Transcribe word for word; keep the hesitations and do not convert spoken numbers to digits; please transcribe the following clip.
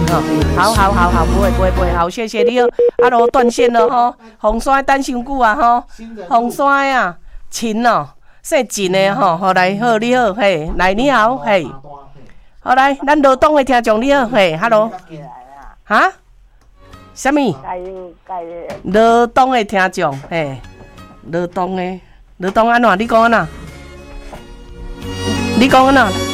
哈。好好好好，不会不会不会，好，谢谢你哦。啊，罗断线了哈，红山等伤久啊哈，红山啊，秦哦，姓秦的吼，好来好你好，嘿，来你好，嘿，好来，咱罗东的听众你好，嘿 ，hello， 哈？什么？罗东的听众，嘿，罗东的，罗东安怎？你讲安怎？你讲安怎？